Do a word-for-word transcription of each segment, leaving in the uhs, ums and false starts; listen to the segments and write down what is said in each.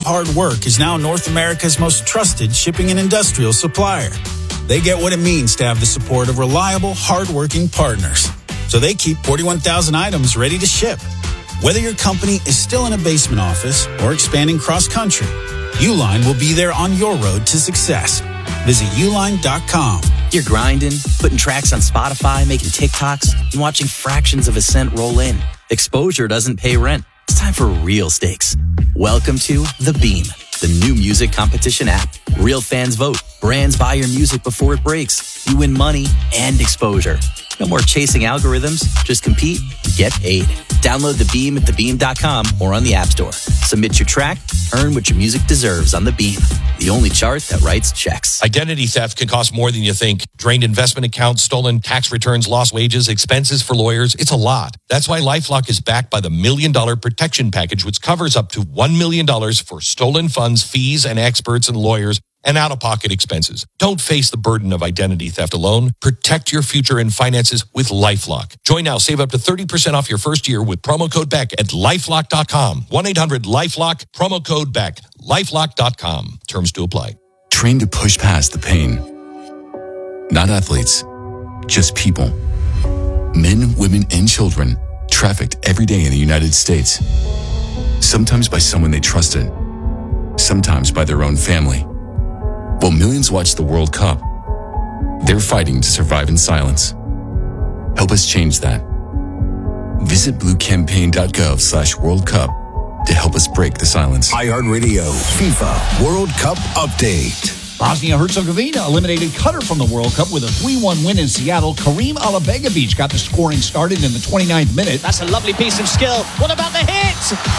hard work is now North America's most trusted shipping and industrial supplier. They get what it means to have the support of reliable, hard-working partners. So they keep forty-one thousand items ready to ship. Whether your company is still in a basement office or expanding cross-country, Uline will be there on your road to success. Visit uline dot com. You're grinding, putting tracks on Spotify, making TikToks, and watching fractions of a cent roll in. Exposure doesn't pay rent. It's time for real stakes. Welcome to The Beam, the new music competition app. Real fans vote. Brands buy your music before it breaks. You win money and exposure. No more chasing algorithms. Just compete, get paid. Download The Beam at the beam dot com or on the App Store. Submit your track, earn what your music deserves on The Beam, the only chart that writes checks. Identity theft can cost more than you think. Drained investment accounts, stolen tax returns, lost wages, expenses for lawyers. It's a lot. That's why LifeLock is backed by the Million Dollar Protection Package, which covers up to one million dollars for stolen funds, fees, and experts and lawyers, and out-of-pocket expenses. Don't face the burden of identity theft alone. Protect your future and finances with LifeLock. Join now. Save up to thirty percent off your first year with promo code BECK at lifelock dot com. one eight hundred LifeLock, promo code BECK, lifelock dot com. Terms to apply. Train to push past the pain. Not athletes, just people. Men, women, and children trafficked every day in the United States. Sometimes by someone they trusted. Sometimes by their own family. While millions watch the World Cup, they're fighting to survive in silence. Help us change that. Visit blue campaign dot gov slash World Cup to help us break the silence. iHeartRadio FIFA World Cup Update. Bosnia-Herzegovina eliminated Qatar from the World Cup with a three one win in Seattle. Karim Alabegovic got the scoring started in the twenty-ninth minute. That's a lovely piece of skill. What about the hit?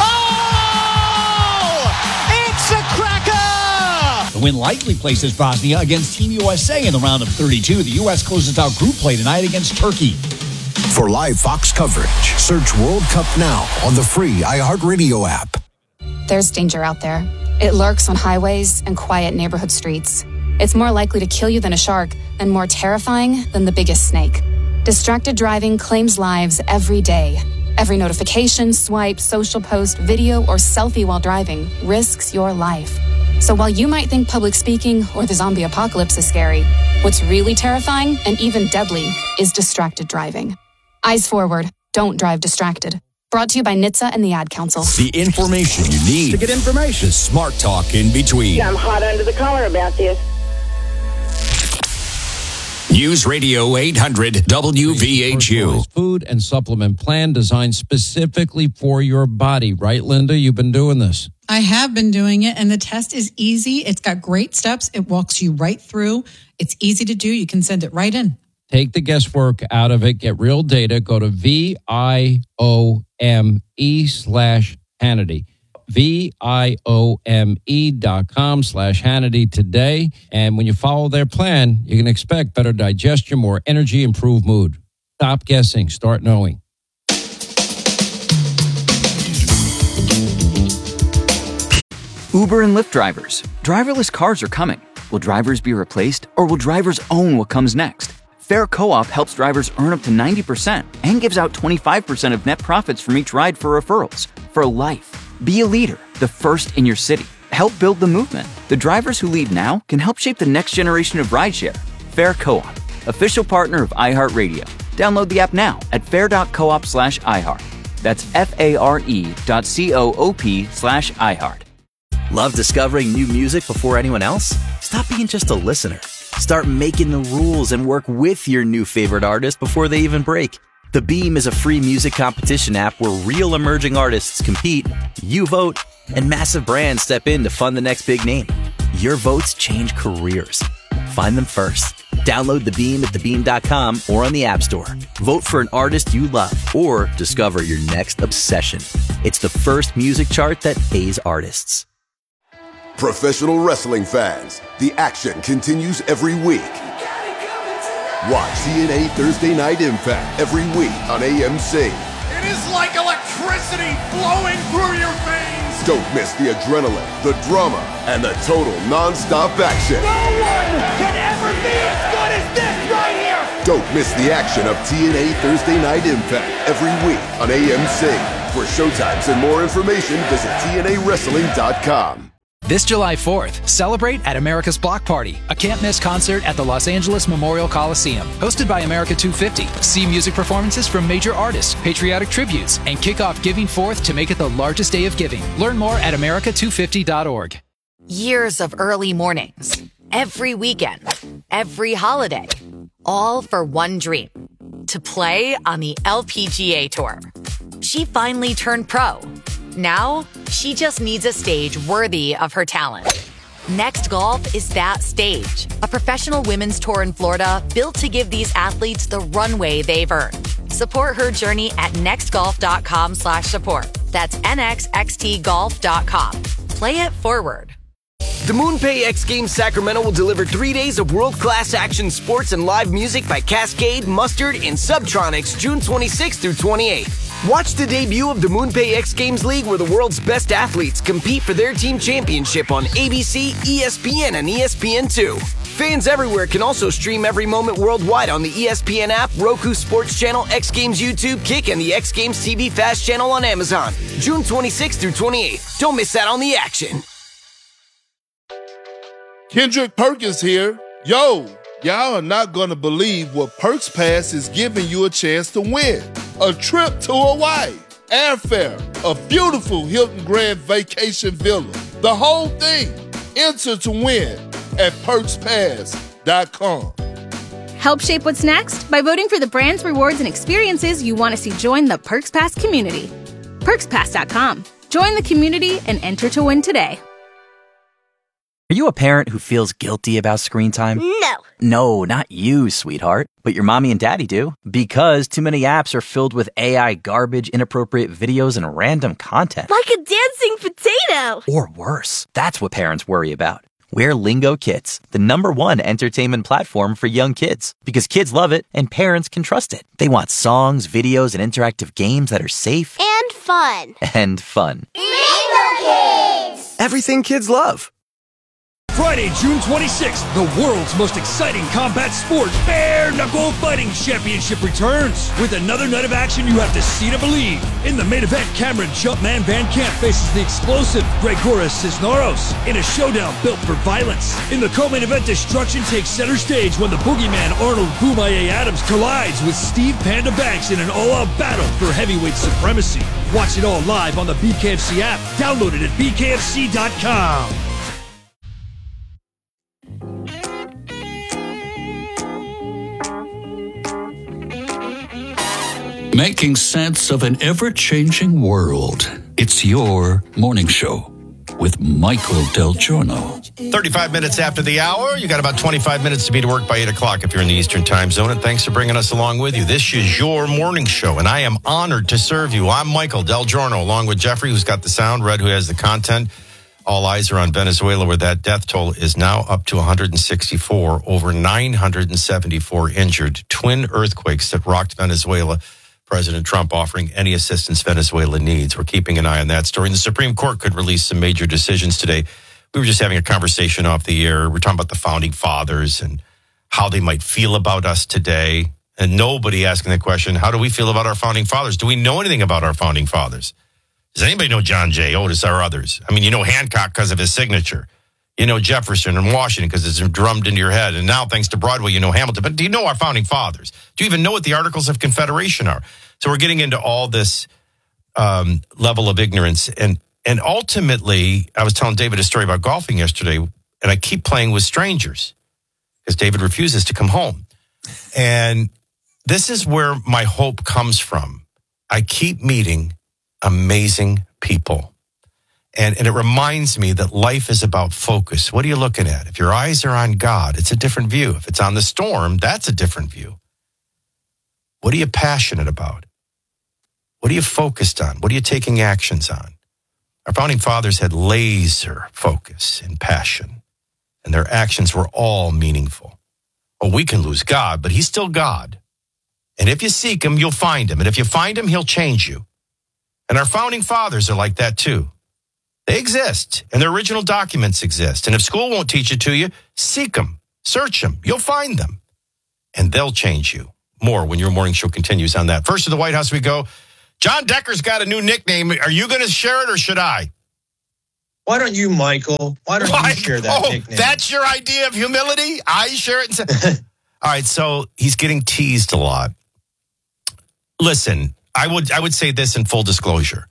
Oh! It's a cracker! The win likely places Bosnia against Team U S A in the round of thirty-two. The U S closes out group play tonight against Turkey. For live Fox coverage, search World Cup now on the free iHeartRadio app. There's danger out there. It lurks on highways and quiet neighborhood streets. It's more likely to kill you than a shark and more terrifying than the biggest snake. Distracted driving claims lives every day. Every notification, swipe, social post, video, or selfie while driving risks your life. So while you might think public speaking or the zombie apocalypse is scary, what's really terrifying and even deadly is distracted driving. Eyes forward. Don't drive distracted. Brought to you by N H T S A and the Ad Council. The information you need to get information. The smart talk in between. Yeah, I'm hot under the collar about this. News Radio eight hundred W V H U. Food and supplement plan designed specifically for your body. Right, Linda? You've been doing this. I have been doing it, and the test is easy. It's got great steps. It walks you right through. It's easy to do. You can send it right in. Take the guesswork out of it. Get real data. Go to V I O M E slash Hannity. V I O M E dot com slash Hannity today. And when you follow their plan, you can expect better digestion, more energy, improved mood. Stop guessing. Start knowing. Uber and Lyft drivers. Driverless cars are coming. Will drivers be replaced, or will drivers own what comes next? Fair Co-op helps drivers earn up to ninety percent and gives out twenty-five percent of net profits from each ride for referrals. For life. Be a leader, the first in your city. Help build the movement. The drivers who lead now can help shape the next generation of rideshare. Fair Co-op, official partner of iHeartRadio. Download the app now at fair.coop slash iHeart. That's F-A-R-E dot C-O-O-P slash iHeart. Love discovering new music before anyone else? Stop being just a listener. Start making the rules and work with your new favorite artist before they even break. The Beam is a free music competition app where real emerging artists compete, you vote, and massive brands step in to fund the next big name. Your votes change careers. Find them first. Download The Beam at the beam dot com or on the App Store. Vote for an artist you love or discover your next obsession. It's the first music chart that pays artists. Professional wrestling fans, the action continues every week. Watch T N A Thursday Night Impact every week on A M C. It is like electricity flowing through your veins. Don't miss the adrenaline, the drama, and the total non-stop action. No one can ever be as good as this right here. Don't miss the action of T N A Thursday Night Impact every week on A M C. For showtimes and more information, visit T N A wrestling dot com. This July fourth, celebrate at America's Block Party, a can't-miss concert at the Los Angeles Memorial Coliseum. Hosted by America two fifty. See music performances from major artists, patriotic tributes, and kick off Giving Fourth to make it the largest day of giving. Learn more at america two fifty dot org. Years of early mornings, every weekend, every holiday, all for one dream, to play on the L P G A Tour. She finally turned pro. Now, she just needs a stage worthy of her talent. Next Golf is that stage, a professional women's tour in Florida built to give these athletes the runway they've earned. Support her journey at nextgolf.com slash support. That's nxxtgolf dot com. Play it forward. The MoonPay X Games Sacramento will deliver three days of world-class action sports and live music by Cascade, Mustard, and Subtronics June twenty-sixth through twenty-eighth. Watch the debut of the MoonPay X Games League where the world's best athletes compete for their team championship on A B C, E S P N, and E S P N two. Fans everywhere can also stream every moment worldwide on the E S P N app, Roku Sports Channel, X Games YouTube, Kick, and the X Games T V Fast Channel on Amazon. June twenty-sixth through twenty-eighth. Don't miss out on the action. Kendrick Perkins here. Yo, y'all are not gonna believe what Perks Pass is giving you a chance to win. A trip to Hawaii, airfare, a beautiful Hilton Grand Vacation Villa. The whole thing. Enter to win at perks pass dot com. Help shape what's next by voting for the brands, rewards, and experiences you want to see join the Perks Pass community. perks pass dot com. Join the community and enter to win today. Are you a parent who feels guilty about screen time? No. No, not you, sweetheart. But your mommy and daddy do. Because too many apps are filled with A I garbage, inappropriate videos, and random content. Like a dancing potato. Or worse. That's what parents worry about. We're Lingo Kids, the number one entertainment platform for young kids. Because kids love it and parents can trust it. They want songs, videos, and interactive games that are safe. And fun. And fun. Lingo Kids! Everything kids love. Friday, June twenty-sixth, the world's most exciting combat sport, Bare Knuckle Fighting Championship returns. With another night of action you have to see to believe. In the main event, Cameron Jumpman Van Camp faces the explosive Gregoras Cisneros in a showdown built for violence. In the co-main event, destruction takes center stage when the boogeyman Arnold Boomaye Adams collides with Steve Panda Banks in an all-out battle for heavyweight supremacy. Watch it all live on the B K F C app. Download it at b k f c dot com. Making sense of an ever-changing world. It's your morning show with Michael Del Giorno. thirty-five minutes after the hour. You got about twenty-five minutes to be to work by eight o'clock if you're in the Eastern time zone. And thanks for bringing us along with you. This is your morning show, and I am honored to serve you. I'm Michael Del Giorno, along with Jeffrey, who's got the sound, Red, who has the content. All eyes are on Venezuela, where that death toll is now up to one hundred sixty-four, over nine hundred seventy-four injured. Twin earthquakes that rocked Venezuela. President Trump offering any assistance Venezuela needs. We're keeping an eye on that story. And the Supreme Court could release some major decisions today. We were just having a conversation off the air. We're talking about the founding fathers and how they might feel about us today. And nobody asking the question, how do we feel about our founding fathers? Do we know anything about our founding fathers? Does anybody know John Jay, Otis, or others? I mean, you know Hancock because of his signature. You know Jefferson and Washington because it's drummed into your head. And now, thanks to Broadway, you know Hamilton. But do you know our founding fathers? Do you even know what the Articles of Confederation are? So we're getting into all this um, level of ignorance. And and ultimately, I was telling David a story about golfing yesterday, and I keep playing with strangers because David refuses to come home. And this is where my hope comes from. I keep meeting amazing people. And, and it reminds me that life is about focus. What are you looking at? If your eyes are on God, it's a different view. If it's on the storm, that's a different view. What are you passionate about? What are you focused on? What are you taking actions on? Our founding fathers had laser focus and passion, and their actions were all meaningful. Oh, we can lose God, but he's still God. And if you seek him, you'll find him. And if you find him, he'll change you. And our founding fathers are like that too. They exist, and their original documents exist. And if school won't teach it to you, seek them, search them. You'll find them, and they'll change you. More when your morning show continues on that. First to the White House we go. John Decker's got a new nickname. Are you going to share it or should I? Why don't you, Michael? Why don't Why? you share that oh, nickname? That's your idea of humility? I share it. And say, all right, so he's getting teased a lot. Listen, I would I would say this in full disclosure.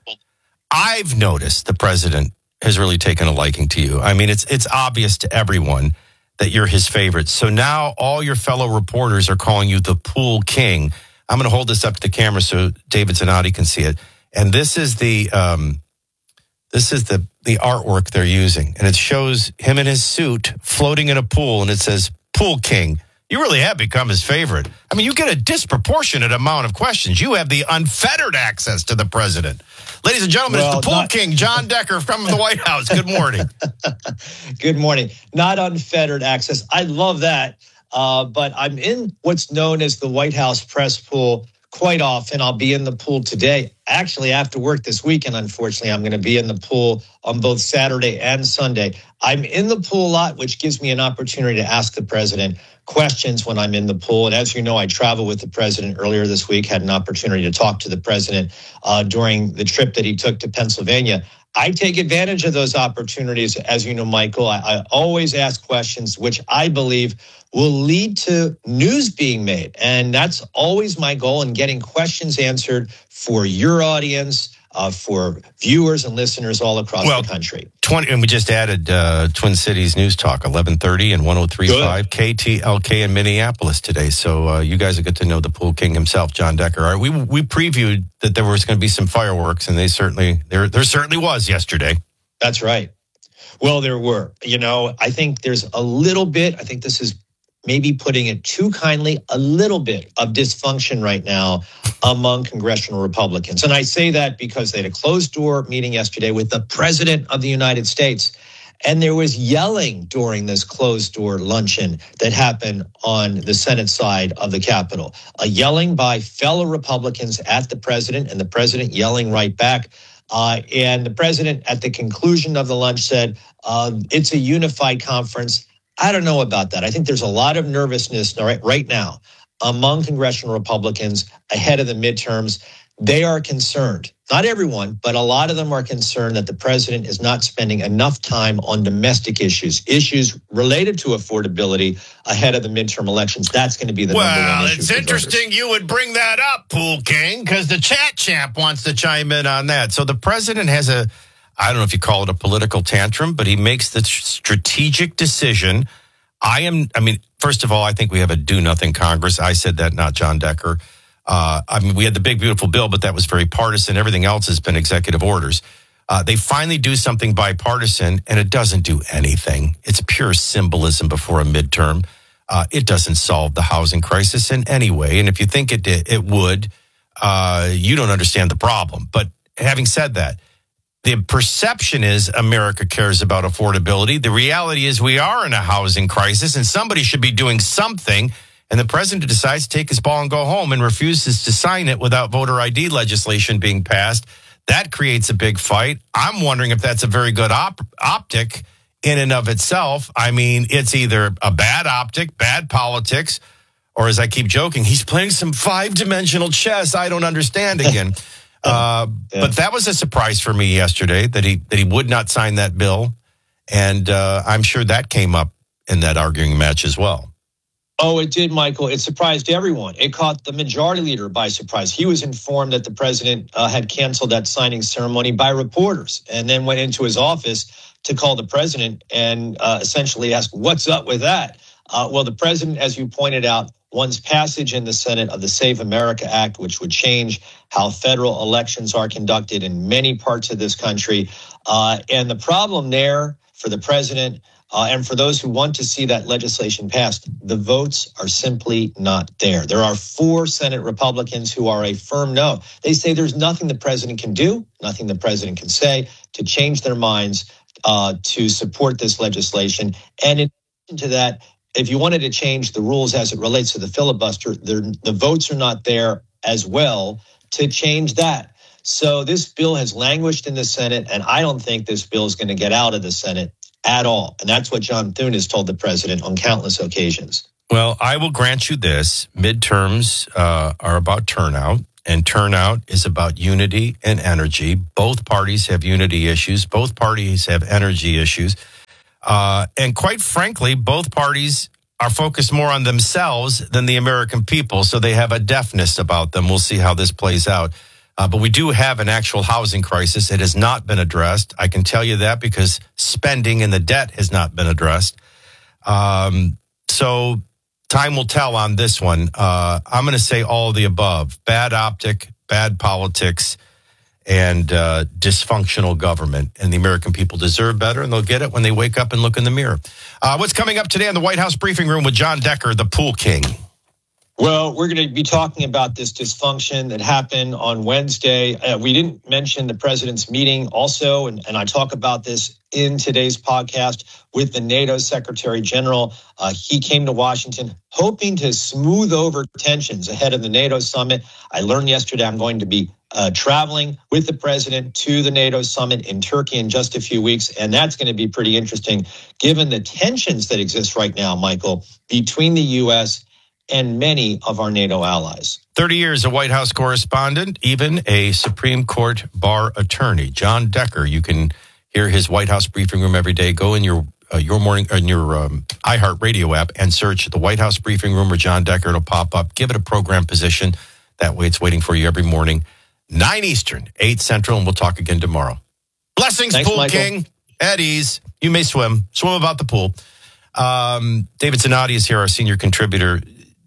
I've noticed the president has really taken a liking to you. I mean, it's it's obvious to everyone that you're his favorite. So now all your fellow reporters are calling you the pool king. I'm going to hold this up to the camera so David Zanotti can see it. And this is the um, this is the the artwork they're using, and it shows him in his suit floating in a pool, and it says "Pool King." You really have become his favorite. I mean, you get a disproportionate amount of questions. You have the unfettered access to the president. Ladies and gentlemen, Well, it's the pool not- king, John Decker from the White House. Good morning. Good morning. Not unfettered access. I love that. Uh, but I'm in what's known as the White House press pool quite often. I'll be in the pool today. Actually, after work this weekend, unfortunately, I'm going to be in the pool on both Saturday and Sunday. I'm in the pool a lot, which gives me an opportunity to ask the president questions when I'm in the pool. And as you know, I traveled with the president earlier this week, had an opportunity to talk to the president uh, during the trip that he took to Pennsylvania. I take advantage of those opportunities. As you know, Michael, I, I always ask questions which I believe will lead to news being made. And that's always my goal in getting questions answered for your audience, uh, for viewers and listeners all across Well, the country. twenty, and we just added uh, Twin Cities News Talk, eleven thirty and one oh three point five K T L K in Minneapolis today. So uh, you guys will get to know the pool king himself, John Decker. All right, we we previewed that there was going to be some fireworks, and they certainly there there certainly was yesterday. That's right. Well, there were. You know, I think there's a little bit, I think this is maybe putting it too kindly, a little bit of dysfunction right now among congressional Republicans. And I say that because they had a closed door meeting yesterday with the president of the United States. And there was yelling during this closed door luncheon that happened on the Senate side of the Capitol. A yelling by fellow Republicans at the president, and the president yelling right back. Uh, and the president, at the conclusion of the lunch, said, uh, it's a unified conference. I don't know about that. I think there's a lot of nervousness right, right now among congressional Republicans ahead of the midterms. They are concerned, not everyone, but a lot of them are concerned that the president is not spending enough time on domestic issues, issues related to affordability ahead of the midterm elections. That's going to be the number one Well, issue. it's for interesting voters. you would bring that up, Pool King, because the chat champ wants to chime in on that. So the president has a, I don't know if you call it a political tantrum, but he makes the strategic decision. I am, I mean, first of all, I think we have a do-nothing Congress. I said that, not John Decker. Uh, I mean, we had the big, beautiful bill, but that was very partisan. Everything else has been executive orders. Uh, they finally do something bipartisan, and it doesn't do anything. It's pure symbolism before a midterm. Uh, it doesn't solve the housing crisis in any way. And if you think it did, it would, uh, you don't understand the problem. But having said that, the perception is America cares about affordability. The reality is we are in a housing crisis, and somebody should be doing something. And the president decides to take his ball and go home and refuses to sign it without voter I D legislation being passed. That creates a big fight. I'm wondering if that's a very good op- optic in and of itself. I mean, it's either a bad optic, bad politics, or as I keep joking, he's playing some five-dimensional chess I don't understand again. Uh, yeah. But that was a surprise for me yesterday that he that he would not sign that bill. And uh, I'm sure that came up in that arguing match as well. Oh, it did, Michael. It surprised everyone. It caught the majority leader by surprise. He was informed that the president uh, had canceled that signing ceremony by reporters, and then went into his office to call the president and uh, essentially ask, what's up with that? Uh, well, the president, as you pointed out, wants passage in the Senate of the Save America Act, which would change how federal elections are conducted in many parts of this country. Uh, and the problem there for the president uh, and for those who want to see that legislation passed, the votes are simply not there. There are four Senate Republicans who are a firm no. They say there's nothing the president can do, nothing the president can say to change their minds uh, to support this legislation. And in addition to that, if you wanted to change the rules as it relates to the filibuster, the votes are not there as well to change that. So this bill has languished in the Senate, and I don't think this bill is going to get out of the Senate at all. And that's what John Thune has told the president on countless occasions. Well, I will grant you this. Midterms uh, are about turnout. and turnout is about unity and energy. Both parties have unity issues. Both parties have energy issues. Uh, and quite frankly, both parties are focused more on themselves than the American people. So they have a deafness about them. We'll see how this plays out. Uh, but we do have an actual housing crisis. It has not been addressed. I can tell you that because spending and the debt has not been addressed. Um, so time will tell on this one. Uh, I'm going to say all of the above. Bad optic, bad politics, and uh, dysfunctional government. And the American people deserve better, and they'll get it when they wake up and look in the mirror. Uh, what's coming up today in the White House briefing room with John Decker, the pool king? Well, we're going to be talking about this dysfunction that happened on Wednesday. Uh, we didn't mention the president's meeting also, and, and I talk about this in today's podcast with the NATO Secretary General. Uh, he came to Washington hoping to smooth over tensions ahead of the NATO summit. I learned yesterday I'm going to be uh, traveling with the president to the NATO summit in Turkey in just a few weeks, and that's going to be pretty interesting given the tensions that exist right now, Michael, between the U S and many of our NATO allies. thirty years a White House correspondent, even a Supreme Court bar attorney. John Decker, you can hear his White House briefing room every day. Go in your uh, your morning in your um, iHeartRadio app and search the White House briefing room or John Decker. It'll pop up. Give it a program position. That way it's waiting for you every morning. nine Eastern, eight Central, and we'll talk again tomorrow. Blessings, Thanks, Pool Michael. King. At ease. You may swim. Swim about the pool. Um, David Zanotti is here, our senior contributor.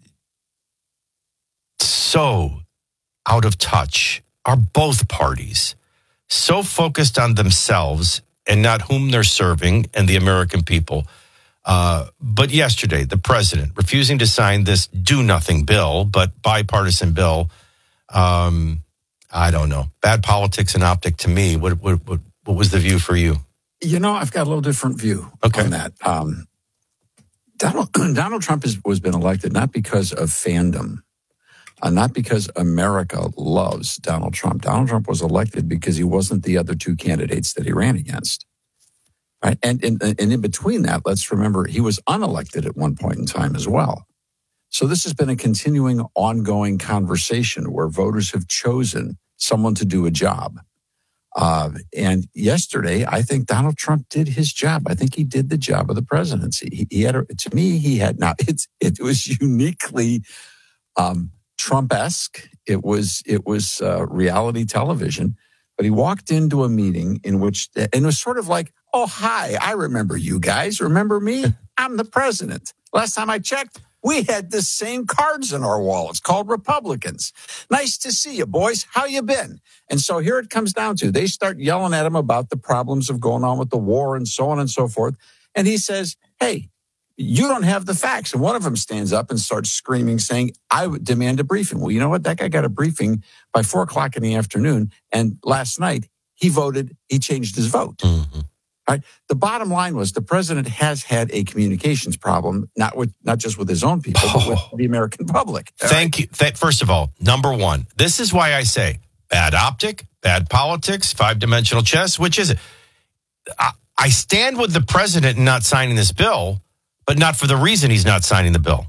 So out of touch are both parties, so focused on themselves and not whom they're serving and the American people. Uh, but yesterday, the president refusing to sign this do-nothing bill, but bipartisan bill. Um, I don't know. Bad politics and optic to me. What, what, what, what was the view for you? You know, I've got a little different view okay. on that. Um, Donald, Donald Trump has, was been elected not because of fandom. Uh, not because America loves Donald Trump. Donald Trump was elected because he wasn't the other two candidates that he ran against. Right? And, and, and in between that, let's remember he was unelected at one point in time as well. So this has been a continuing, ongoing conversation where voters have chosen someone to do a job. Uh, and yesterday, I think Donald Trump did his job. I think he did the job of the presidency. He, he had, a, to me, he had not. It's it was uniquely um, Trump-esque. It was it was uh, reality television, but he walked into a meeting in which, and it was sort of like, oh, hi, I remember you guys. Remember me? I'm the president. Last time I checked, we had the same cards in our wall. It's called Republicans. Nice to see you, boys. How you been? And so here it comes down to, they start yelling at him about the problems of going on with the war and so on and so forth. And he says, hey, you don't have the facts. And one of them stands up and starts screaming, saying, I would demand a briefing. Well, you know what? That guy got a briefing by four o'clock in the afternoon. And last night he voted, he changed his vote. Mm-hmm. All right. The bottom line was the president has had a communications problem, not with, not just with his own people, oh. but with the American public. Thank right? you. Th- first of all, number one, this is why I say bad optic, bad politics, five-dimensional chess. Which is it? I, I stand with the president in not signing this bill, but not for the reason he's not signing the bill.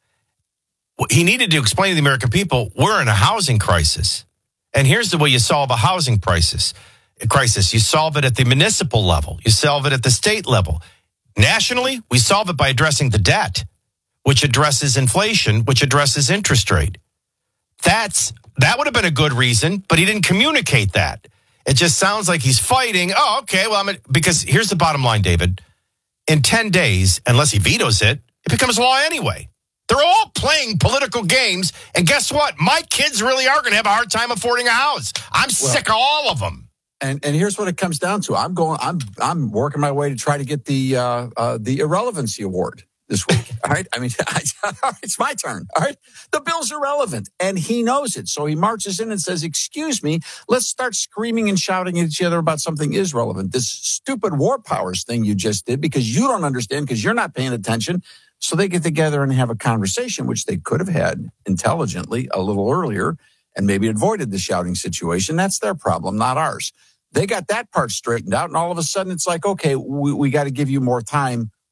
He needed to explain to the American people, we're in a housing crisis. And here's the way you solve a housing crisis. crisis. You solve it at the municipal level. You solve it at the state level. Nationally, we solve it by addressing the debt, which addresses inflation, which addresses interest rate. That's that would have been a good reason, but he didn't communicate that. It just sounds like he's fighting. Oh, okay. Well, I'm a, because here's the bottom line, David. In ten days, unless he vetoes it, it becomes law anyway. They're all playing political games. And guess what? My kids really are going to have a hard time affording a house. I'm well, sick of all of them. And and here's what it comes down to. I'm going. I'm I'm working my way to try to get the uh, uh, the irrelevancy award this week. All right. I mean, it's my turn. All right. The bill's irrelevant, and he knows it. So he marches in and says, "Excuse me. Let's start screaming and shouting at each other about something is relevant. This stupid war powers thing you just did because you don't understand because you're not paying attention." So they get together and have a conversation, which they could have had intelligently a little earlier, and maybe avoided the shouting situation. That's their problem, not ours. They got that part straightened out, and all of a sudden it's like, okay, we, we got to give you more time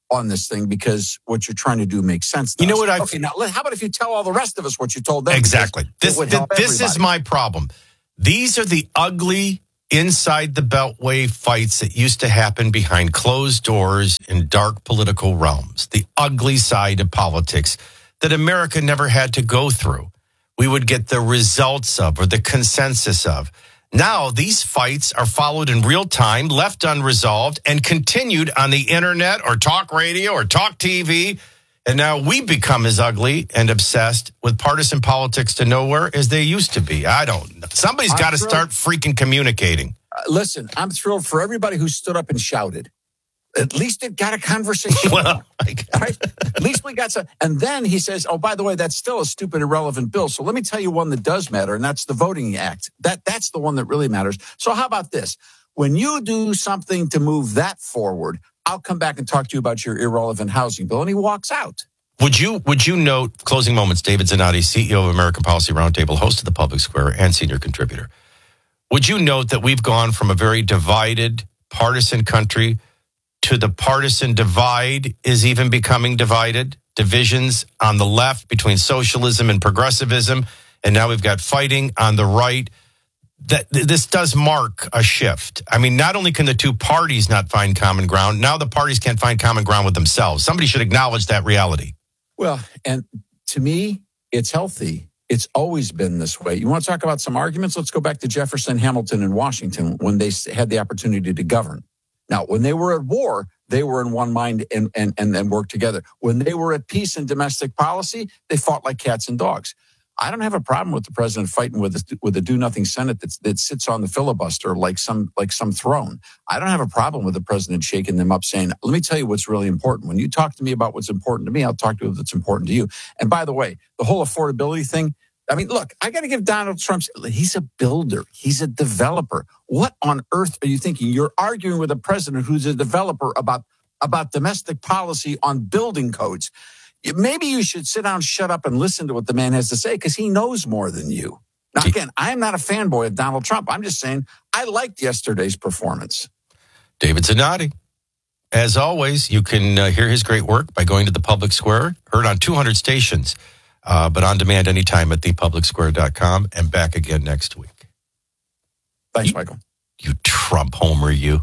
on this thing because what you're trying to do makes sense to You know us. what I- Okay, now let- how about if you tell all the rest of us what you told them? Exactly. Because This, it would th- help this is everybody. my problem. These are the ugly inside the Beltway fights that used to happen behind closed doors in dark political realms. The ugly side of politics that America never had to go through. We would get the results of or the consensus of. Now, these fights are followed in real time, left unresolved, and continued on the internet or talk radio or talk T V. And now we become as ugly and obsessed with partisan politics to nowhere as they used to be. I don't know. Somebody's I'm got to thrilled. start freaking communicating. Uh, listen, I'm thrilled for everybody who stood up and shouted. At least it got a conversation. Well, All right? At least we got some. And then he says, oh, by the way, that's still a stupid, irrelevant bill. So let me tell you one that does matter, and that's the Voting Act. That That's the one that really matters. So how about this? When you do something to move that forward, I'll come back and talk to you about your irrelevant housing bill. And he walks out. Would you would you note, closing moments, David Zanotti, C E O of American Policy Roundtable, host of the Public Square, and senior contributor. Would you note that we've gone from a very divided, partisan country to the partisan divide is even becoming divided? Divisions on the left between socialism and progressivism, and now we've got fighting on the right. That this does mark a shift. I mean, not only can the two parties not find common ground, now the parties can't find common ground with themselves. Somebody should acknowledge that reality. Well, and to me, it's healthy. It's always been this way. You want to talk about some arguments? Let's go back to Jefferson, Hamilton, and Washington when they had the opportunity to govern. Now, when they were at war, they were in one mind and, and, and, and worked together. When they were at peace in domestic policy, they fought like cats and dogs. I don't have a problem with the president fighting with a, with a do-nothing Senate that, that sits on the filibuster like some like some throne. I don't have a problem with the president shaking them up, saying, let me tell you what's really important. When you talk to me about what's important to me, I'll talk to you what's important to you. And by the way, the whole affordability thing, I mean, look, I got to give Donald Trump, he's a builder. He's a developer. What on earth are you thinking? You're arguing with a president who's a developer about, about domestic policy on building codes. Maybe you should sit down, shut up, and listen to what the man has to say because he knows more than you. Now, again, I'm not a fanboy of Donald Trump. I'm just saying I liked yesterday's performance. David Zanotti. As always, you can uh, hear his great work by going to the Public Square, heard on two hundred stations, uh, but on demand anytime at the public square dot com, and back again next week. Thanks, you, Michael. You Trump homer, you.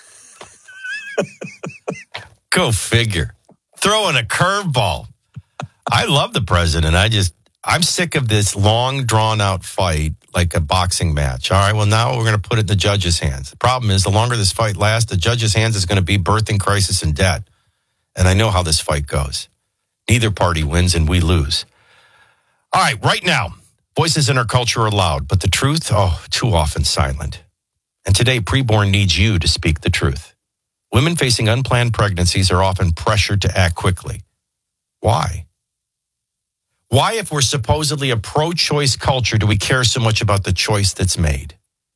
Go figure. Throwing a curveball. I love the president. I just, I'm sick of this long, drawn-out fight like a boxing match. All right, well, now we're going to put it in the judge's hands. The problem is, the longer this fight lasts, the judge's hands is going to be birthing crisis and debt. And I know how this fight goes. Neither party wins, and we lose. All right, right now, voices in our culture are loud, but the truth, oh, too often silent. And today, preborn needs you to speak the truth. Women facing unplanned pregnancies are often pressured to act quickly. Why? Why, if we're supposedly a pro-choice culture, do we care so much about the choice that's made?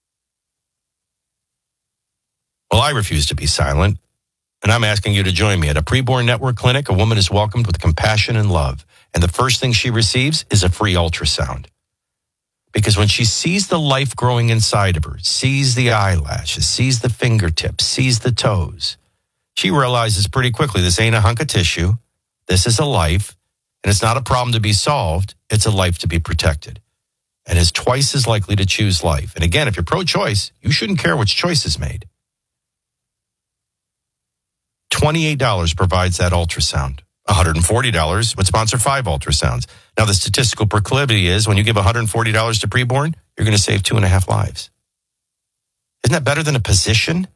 Well, I refuse to be silent, and I'm asking you to join me. At a preborn network clinic, a woman is welcomed with compassion and love, and the first thing she receives is a free ultrasound. Because when she sees the life growing inside of her, sees the eyelashes, sees the fingertips, sees the toes, she realizes pretty quickly this ain't a hunk of tissue. This is a life, and it's not a problem to be solved. It's a life to be protected, and is twice as likely to choose life. And again, if you're pro-choice, you shouldn't care which choice is made. twenty-eight dollars provides that ultrasound. one hundred forty dollars would sponsor five ultrasounds. Now, the statistical proclivity is when you give one hundred forty dollars to preborn, you're going to save two and a half lives. Isn't that better than a position?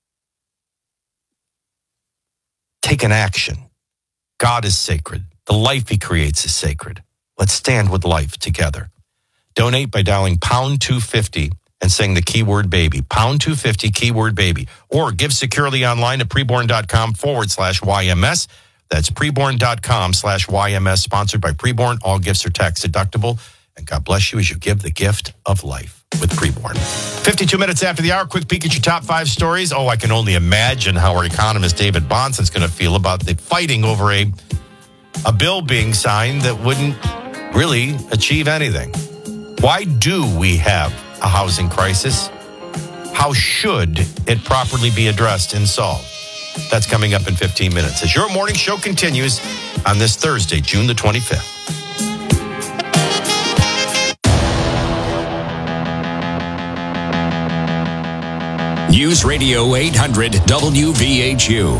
Take an action. God is sacred. The life he creates is sacred. Let's stand with life together. Donate by dialing pound two fifty and saying the keyword baby. Pound two fifty, keyword baby. Or give securely online at preborn.com forward slash YMS. That's preborn.com slash YMS, sponsored by Preborn. All gifts are tax deductible. And God bless you as you give the gift of life with Preborn. fifty-two minutes after the hour, quick peek at your top five stories. Oh, I can only imagine how our economist David Bonson's going to feel about the fighting over a, a bill being signed that wouldn't really achieve anything. Why do we have a housing crisis? How should it properly be addressed and solved? That's coming up in fifteen minutes as your morning show continues on this Thursday, June the twenty-fifth. News Radio eight hundred W V H U.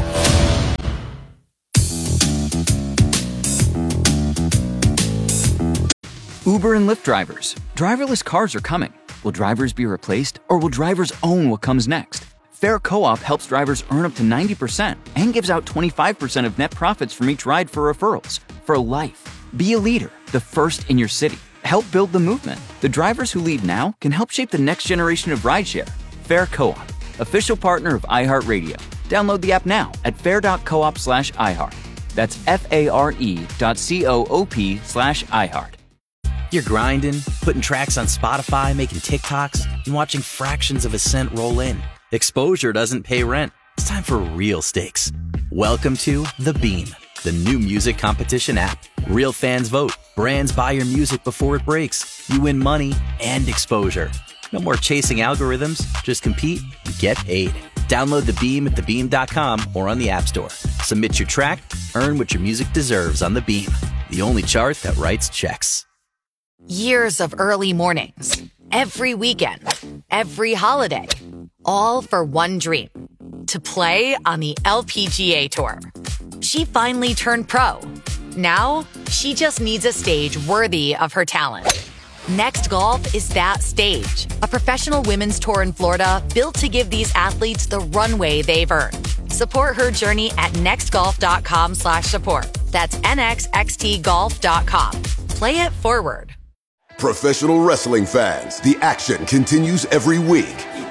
Uber and Lyft drivers. Driverless cars are coming. Will drivers be replaced, or will drivers own what comes next? Fair Co-op helps drivers earn up to ninety percent and gives out twenty-five percent of net profits from each ride for referrals. For life. Be a leader, the first in your city. Help build the movement. The drivers who lead now can help shape the next generation of rideshare. Fair Co-op, official partner of iHeartRadio. Download the app now at fair.coop slash iHeart. That's F-A-R-E dot C-O-O-P slash iHeart. You're grinding, putting tracks on Spotify, making TikToks, and watching fractions of a cent roll in. Exposure doesn't pay rent. It's time for real stakes. Welcome to The Beam, the new music competition app. Real fans vote. Brands buy your music before it breaks. You win money and exposure. No more chasing algorithms. Just compete and get paid. Download The Beam at the beam dot com or on the App Store. Submit your track. Earn what your music deserves on The Beam, the only chart that writes checks. Years of early mornings, every weekend, every holiday, all for one dream, to play on the L P G A Tour. She finally turned pro. Now, she just needs a stage worthy of her talent. Next Golf is that stage, a professional women's tour in Florida built to give these athletes the runway they've earned. Support her journey at nextgolf.com slash support. That's N X X T golf dot com. Play it forward. Professional wrestling fans, the action continues every week.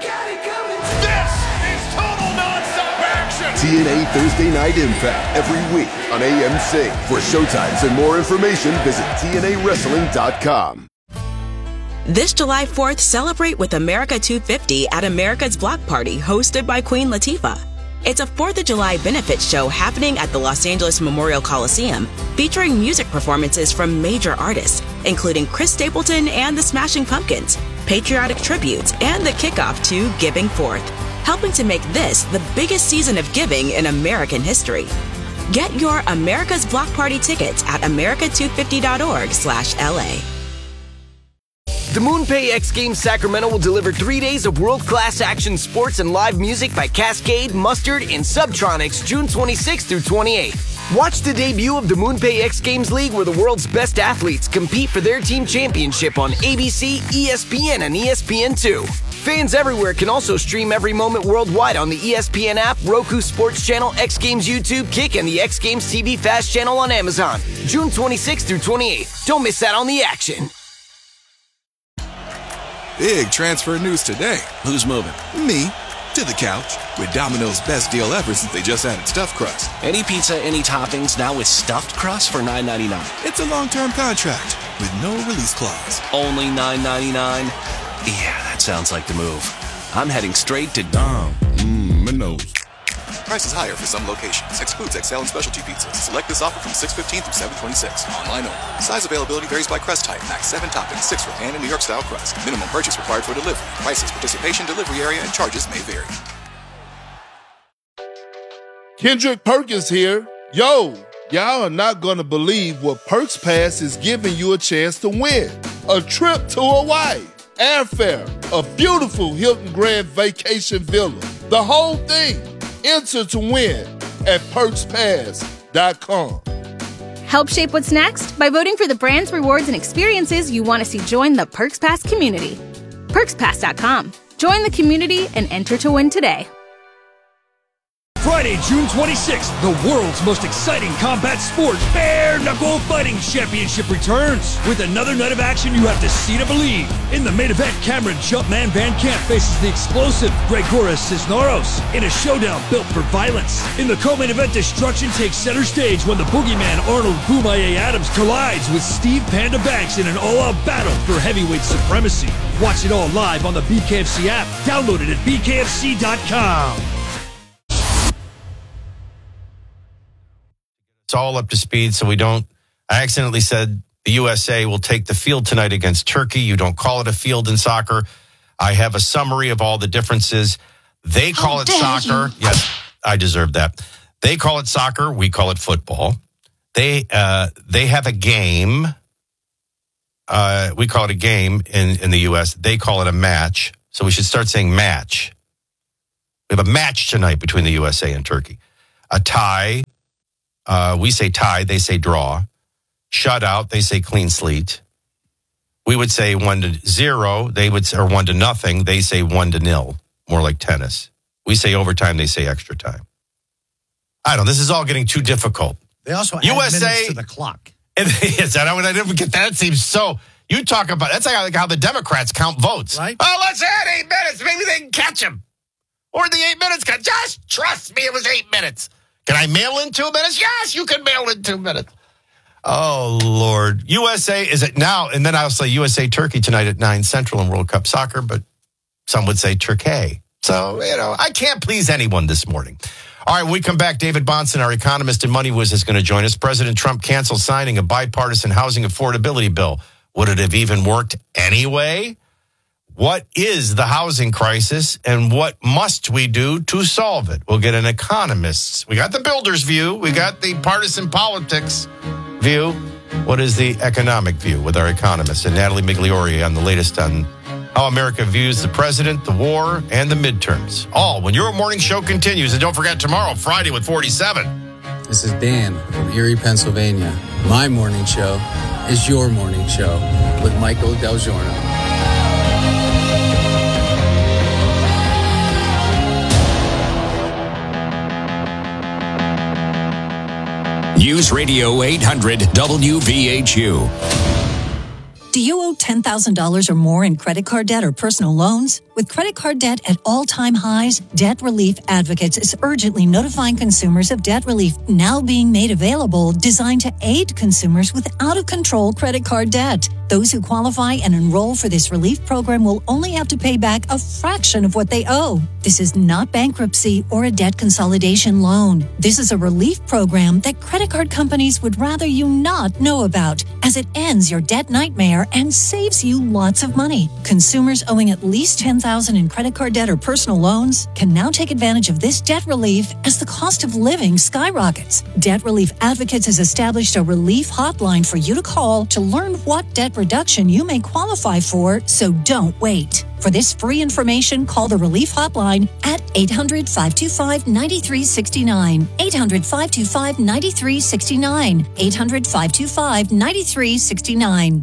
This is total nonstop action. T N A Thursday Night Impact every week on A M C. For showtimes and more information, visit T N A wrestling dot com. This July fourth, celebrate with America two fifty at America's Block Party, hosted by Queen Latifah. It's a fourth of July benefit show happening at the Los Angeles Memorial Coliseum, featuring music performances from major artists, including Chris Stapleton and the Smashing Pumpkins, patriotic tributes, and the kickoff to Giving Forth, helping to make this the biggest season of giving in American history. Get your America's Block Party tickets at america two fifty dot org slash L A. The MoonPay X Games Sacramento will deliver three days of world-class action sports and live music by Cascade, Mustard, and Subtronics June twenty-sixth through twenty-eighth. Watch the debut of the MoonPay X Games League, where the world's best athletes compete for their team championship on A B C, E S P N, and E S P N two. Fans everywhere can also stream every moment worldwide on the E S P N app, Roku Sports Channel, X Games YouTube, Kick, and the X Games T V Fast Channel on Amazon. June twenty-sixth through twenty-eighth. Don't miss out on the action. Big transfer news today. Who's moving? Me. To the couch. With Domino's best deal ever since they just added stuffed crust. Any pizza, any toppings, now with stuffed crust for nine ninety-nine. It's a long-term contract with no release clause. Only nine ninety-nine? Yeah, that sounds like the move. I'm heading straight to Dom. Mmm, Minos. Prices higher for some locations. Excludes X L and specialty pizzas. Select this offer from six fifteen through seven twenty-six. Online only. Size availability varies by crust type. Max seven toppings, six for pan and New York style crust. Minimum purchase required for delivery. Prices, participation, delivery area, and charges may vary. Kendrick Perkins here. Yo, y'all are not gonna believe what Perks Pass is giving you a chance to win. A trip to Hawaii, airfare, a beautiful Hilton Grand Vacation Villa. The whole thing. Enter to win at perks pass dot com. Help shape what's next by voting for the brands, rewards, and experiences you want to see join the Perks Pass community. perks pass dot com. Join the community and enter to win today. Friday, June twenty-sixth, the world's most exciting combat sport, Bare Knuckle Fighting Championship returns. With another night of action you have to see to believe. In the main event, Cameron Jumpman Van Camp faces the explosive Gregoras Cisneros in a showdown built for violence. In the co-main event, destruction takes center stage when the boogeyman Arnold Boomaye Adams collides with Steve Panda Banks in an all-out battle for heavyweight supremacy. Watch it all live on the B K F C app. Download it at B K F C dot com. It's all up to speed, so we don't. I accidentally said the U S A will take the field tonight against Turkey. You don't call it a field in soccer. I have a summary of all the differences. They call it soccer. Yes, I deserve that. They call it soccer. We call it football. They uh, they have a game. Uh, we call it a game in, in the U S. They call it a match. So we should start saying match. We have a match tonight between the U S A and Turkey. A tie. Uh, we say tie. They say draw. Shutout. They say clean slate. We would say one to zero. They would say, or one to nothing. They say one to nil. More like tennis. We say overtime. They say extra time. I don't know. This is all getting too difficult. They also add U S A minutes to the clock. Yes, I don't. I didn't get that. That seems so. You talk about that's like how the Democrats count votes. Right. Oh, let's add eight minutes. Maybe they can catch him. Or the eight minutes. Just trust me. It was eight minutes. Can I mail in two minutes? Yes, you can mail in two minutes. Oh Lord, U S A is it now? And then I'll say U S A Turkey tonight at nine Central in World Cup Soccer. But some would say Turkey. So you know, I can't please anyone this morning. All right, when we come back, David Bahnsen, our economist and Money Whiz, is going to join us. President Trump canceled signing a bipartisan housing affordability bill. Would it have even worked anyway? What is the housing crisis and what must we do to solve it? We'll get an economist's. We got the builder's view. We got the partisan politics view. What is the economic view with our economist and Natalie Migliori on the latest on how America views the president, the war, and the midterms. All when your morning show continues. And don't forget tomorrow, Friday with forty-seven. This is Dan from Erie, Pennsylvania. My morning show is your morning show with Michael Del Giorno. News Radio eight hundred W V H U. Do you owe ten thousand dollars or more in credit card debt or personal loans? With credit card debt at all-time highs, Debt Relief Advocates is urgently notifying consumers of debt relief now being made available, designed to aid consumers with out-of-control credit card debt. Those who qualify and enroll for this relief program will only have to pay back a fraction of what they owe. This is not bankruptcy or a debt consolidation loan. This is a relief program that credit card companies would rather you not know about, as it ends your debt nightmare and saves you lots of money. Consumers owing at least ten thousand dollars in credit card debt or personal loans can now take advantage of this debt relief as the cost of living skyrockets. Debt Relief Advocates has established a relief hotline for you to call to learn what debt reduction you may qualify for, so don't wait. For this free information, call the Relief Hotline at eight hundred, five two five, nine three six nine, eight hundred, five two five, nine three six nine, eight hundred, five two five, nine three six nine.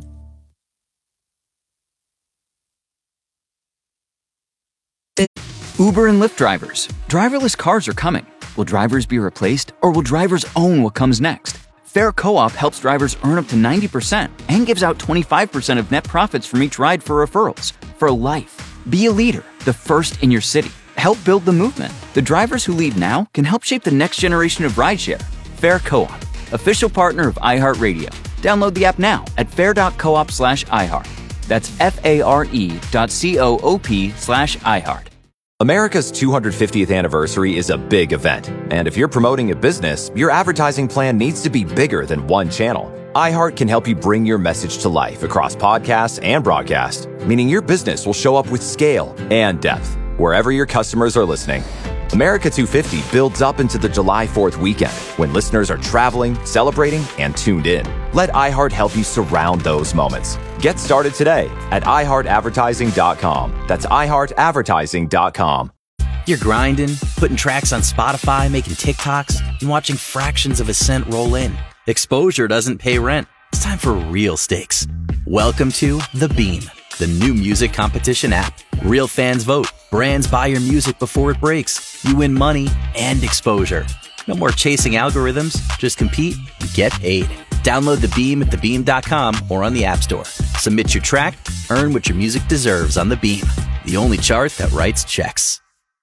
Uber and Lyft drivers. Driverless cars are coming. Will drivers be replaced, or will drivers own what comes next? Fair Co-op helps drivers earn up to ninety percent and gives out twenty-five percent of net profits from each ride for referrals. For life. Be a leader, the first in your city. Help build the movement. The drivers who lead now can help shape the next generation of rideshare. Fair Co-op, official partner of iHeartRadio. Download the app now at fair.coop slash iHeart. That's F-A-R-E dot C-O-O-P slash iHeart. America's two hundred fiftieth anniversary is a big event, and if you're promoting a business, your advertising plan needs to be bigger than one channel. iHeart can help you bring your message to life across podcasts and broadcast, meaning your business will show up with scale and depth wherever your customers are listening. America two fifty builds up into the July fourth weekend when listeners are traveling, celebrating, and tuned in. Let iHeart help you surround those moments. Get started today at i heart advertising dot com. That's i heart advertising dot com. You're grinding, putting tracks on Spotify, making TikToks, and watching fractions of a cent roll in. Exposure doesn't pay rent. It's time for real stakes. Welcome to The Beam, the new music competition app. Real fans vote. Brands buy your music before it breaks. You win money and exposure. No more chasing algorithms. Just compete and get paid. Download The Beam at the beam dot com or on the App Store. Submit your track. Earn what your music deserves on The Beam, the only chart that writes checks.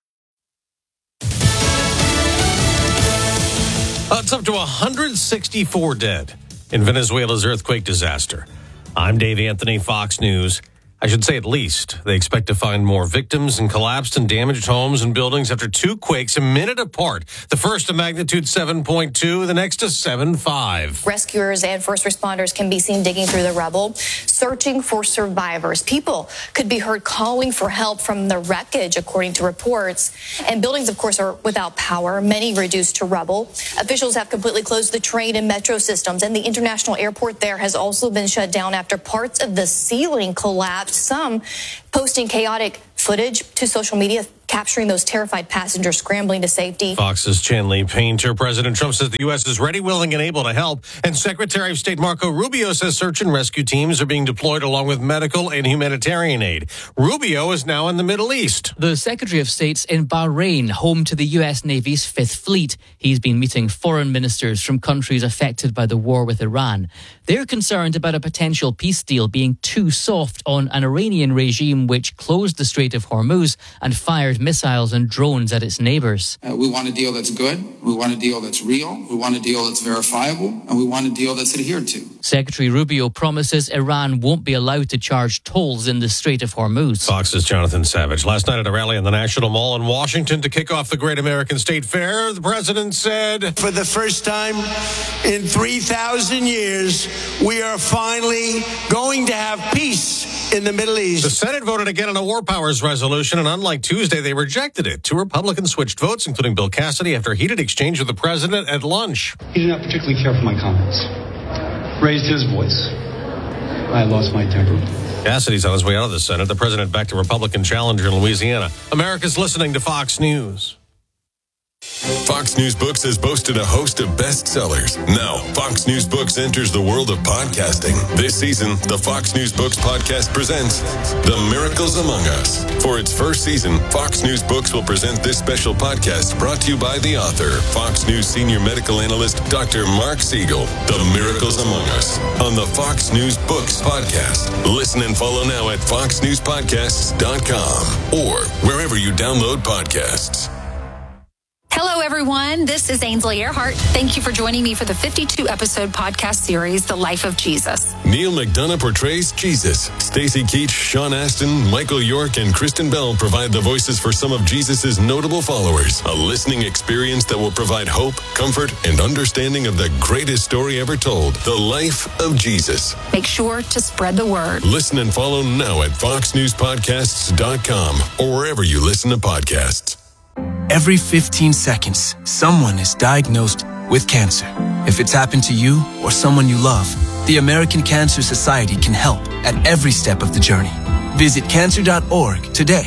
Uh, it's up to one hundred sixty-four dead in Venezuela's earthquake disaster. I'm Dave Anthony, Fox News. I should say at least. They expect to find more victims in collapsed and damaged homes and buildings after two quakes a minute apart. The first a magnitude seven point two, the next a seven point five. Rescuers and first responders can be seen digging through the rubble, searching for survivors. People could be heard calling for help from the wreckage, according to reports. And buildings, of course, are without power, many reduced to rubble. Officials have completely closed the train and metro systems, and the international airport there has also been shut down after parts of the ceiling collapsed. Some posting chaotic footage to social media, capturing those terrified passengers scrambling to safety. Fox's Chanley Painter. President Trump says the U S is ready, willing, and able to help. And Secretary of State Marco Rubio says search and rescue teams are being deployed along with medical and humanitarian aid. Rubio is now in the Middle East. The Secretary of State's in Bahrain, home to the U S Navy's Fifth Fleet. He's been meeting foreign ministers from countries affected by the war with Iran. They're concerned about a potential peace deal being too soft on an Iranian regime which closed the Strait of Hormuz and fired missiles and drones at its neighbors. Uh, we want a deal that's good. We want a deal that's real. We want a deal that's verifiable. And we want a deal that's adhered to. Secretary Rubio promises Iran won't be allowed to charge tolls in the Strait of Hormuz. Fox's Jonathan Savage. Last night at a rally in the National Mall in Washington to kick off the Great American State Fair, the president said, "For the first time in three thousand years, we are finally going to have peace in the Middle East." The Senate voted again on a war powers resolution, and unlike Tuesday, they rejected it. Two Republicans switched votes, including Bill Cassidy, after a heated exchange with the president at lunch. He did not particularly care for my comments. Raised his voice. I lost my temper. Cassidy's on his way out of the Senate. The president backed a Republican challenger in Louisiana. America's listening to Fox News. Fox News Books has boasted a host of bestsellers. Now, Fox News Books enters the world of podcasting. This season, the Fox News Books podcast presents The Miracles Among Us. For its first season, Fox News Books will present this special podcast brought to you by the author, Fox News senior medical analyst, Doctor Mark Siegel. The Miracles Among Us on the Fox News Books podcast. Listen and follow now at fox news podcasts dot com or wherever you download podcasts. Hello, everyone. This is Ainsley Earhart. Thank you for joining me for the fifty-two episode podcast series, The Life of Jesus. Neil McDonough portrays Jesus. Stacey Keach, Sean Astin, Michael York, and Kristen Bell provide the voices for some of Jesus' notable followers. A listening experience that will provide hope, comfort, and understanding of the greatest story ever told, the life of Jesus. Make sure to spread the word. Listen and follow now at fox news podcasts dot com or wherever you listen to podcasts. Every fifteen seconds, someone is diagnosed with cancer. If it's happened to you or someone you love, the American Cancer Society can help at every step of the journey. Visit cancer dot org today.